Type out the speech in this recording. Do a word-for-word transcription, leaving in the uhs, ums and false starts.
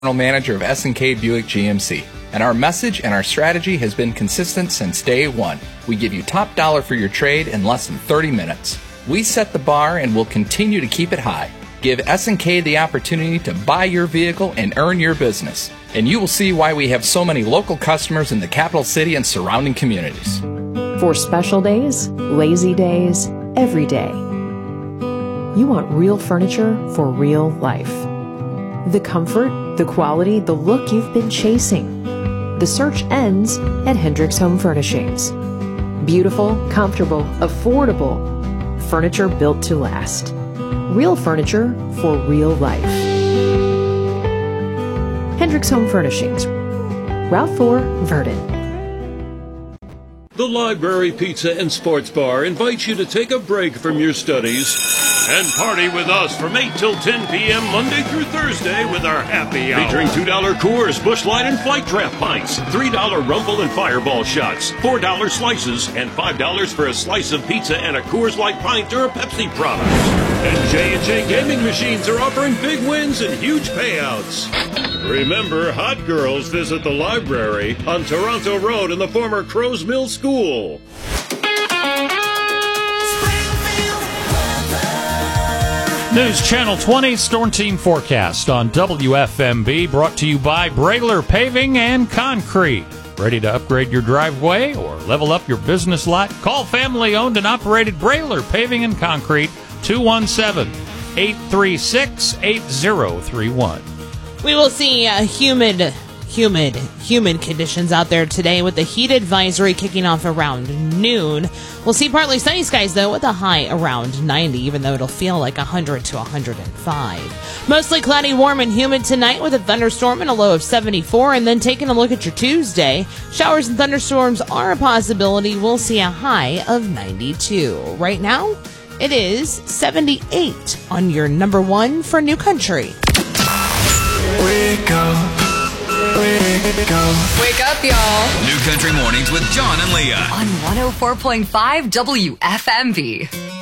General Manager of S and K Buick G M C. And our message and our strategy has been consistent since day one. We give you top dollar for your trade in less than thirty minutes. We set the bar and will continue to keep it high. Give S and K the opportunity to buy your vehicle and earn your business. And you will see why we have so many local customers in the capital city and surrounding communities. For special days, lazy days, every day. You want real furniture for real life. The comfort, the quality, the look you've been chasing. The search ends at Hendricks Home Furnishings. Beautiful, comfortable, affordable. Furniture built to last. Real furniture for real life. Hendricks Home Furnishings. Route four, Verdon. The Library Pizza and Sports Bar invites you to take a break from your studies and party with us from eight till ten p.m. Monday through Thursday with our happy hour. Featuring two dollar Coors, Busch Light, and Flight Draft pints, three dollar Rumble and Fireball shots, four dollar slices, and five dollars for a slice of pizza and a Coors Light pint or a Pepsi product. And J and J Gaming Machines are offering big wins and huge payouts. Remember, hot girls visit the library on Toronto Road in the former Crow's Mill School. News Channel twenty Storm Team Forecast on W F M B, brought to you by Brayler Paving and Concrete. Ready to upgrade your driveway or level up your business lot? Call family-owned and operated Brayler Paving and Concrete, two one seven, eight three six, eight zero three one. We will see uh, humid, humid, humid conditions out there today with the heat advisory kicking off around noon. We'll see partly sunny skies, though, with a high around ninety, even though it'll feel like one hundred to one hundred five. Mostly cloudy, warm, and humid tonight with a thunderstorm and a low of seventy-four. And then taking a look at your Tuesday, showers and thunderstorms are a possibility. We'll see a high of ninety-two. Right now, it is seventy-eight on your number one for New Country. Wake up. Wake up. Wake up, y'all. New Country Mornings with John and Leah. On one oh four point five W F M V.